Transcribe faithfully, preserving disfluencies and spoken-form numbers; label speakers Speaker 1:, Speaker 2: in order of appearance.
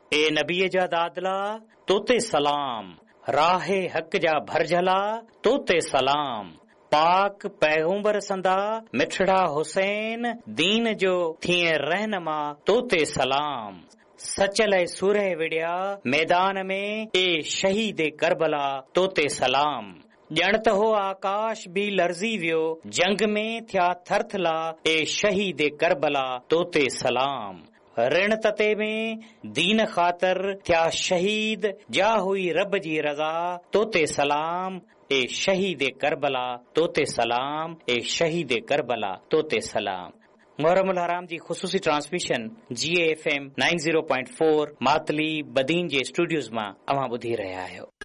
Speaker 1: ए नबीअ जा दादला तोते सलाम, राहे हक़ जा भरझला तोते सलाम, पाक पैगंबर संदा मिठड़ा हुसैन दीन जो थिए रहनमा तोते सलाम, सच लाइ सूरह विड़िया मैदान में ए शहीद करबला तोते सलाम, ॼणत हो आकाश भी लर्ज़ी वियो जंग में थिया थरथला ए शहीद करबला तोते सलाम, ऋण तते में दीन ख़ातिर थिया शहीद जा हुई रब जी रज़ा तोते सलाम, ए शहीद करबला तोते सलाम, ए शहीद करबला तोते सलाम। मुहर्रमुल हराम जी ख़ुसूसी ट्रांसमिशन जी F M nine zero point four Matali Badin जे स्टूडियोज़ मां अवां ॿुधी रहिया आहियो।